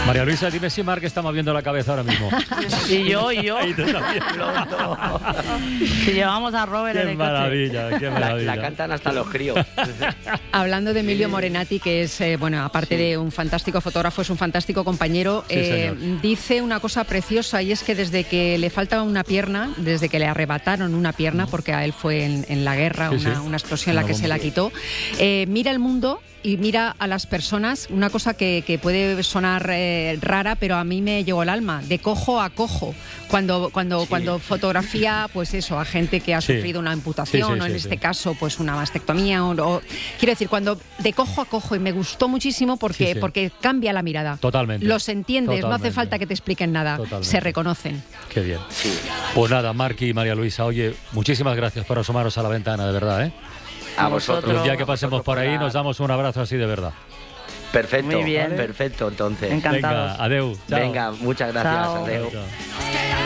María Luisa, dime si Marc está moviendo la cabeza ahora mismo. Y yo. Y tú también. Si llevamos a Robert en el coche. Qué maravilla. La cantan hasta los críos. Hablando de Emilio Morenati, que es, aparte de un fantástico fotógrafo, es un fantástico compañero, dice una cosa preciosa, y es que desde que le falta una pierna, desde que le arrebataron una pierna, porque a él fue en la guerra, una explosión la que se la quitó, mira el mundo y mira a las personas, una cosa que puede sonar rara, pero a mí me llegó al alma, de cojo a cojo, cuando fotografía, pues eso, a gente que ha sufrido una amputación, o en este caso, pues una mastectomía, o quiero decir, cuando de cojo a cojo, y me gustó muchísimo porque cambia la mirada. Totalmente. Los entiendes, no hace falta que te expliquen nada, se reconocen. Qué bien. Pues nada, Marc y María Luisa, oye, muchísimas gracias por asomaros a la ventana, de verdad, ¿eh? A vosotros. El día que pasemos por ahí nos damos un abrazo así de verdad. Perfecto, muy bien. Perfecto, entonces. Encantado. Venga, adeu. Chao. Venga, muchas gracias, Chao. adeu. Chao.